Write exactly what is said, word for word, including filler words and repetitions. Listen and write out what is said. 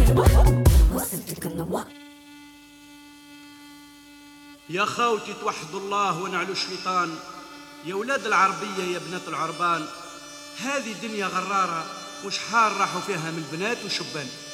يا خاوتي توحدوا الله ونعلوا الشيطان، يا ولاد العربية يا بنات العربان، هذه دنيا غرارة وشحال راحوا فيها من بنات وشبان.